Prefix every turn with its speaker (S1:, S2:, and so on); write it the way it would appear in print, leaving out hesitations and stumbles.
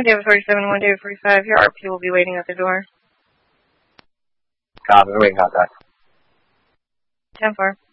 S1: 1 David 47, 1 David 45. Your RP will be waiting at the door.
S2: Copy, waiting outside.
S1: 10-4.